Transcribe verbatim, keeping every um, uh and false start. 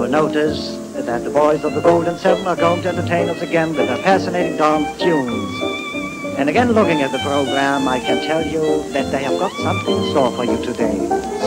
notice that the boys of the Golden Seven are going to entertain us again with their fascinating dance tunes. And again, looking at the program, I can tell you that they have got something in store for you today.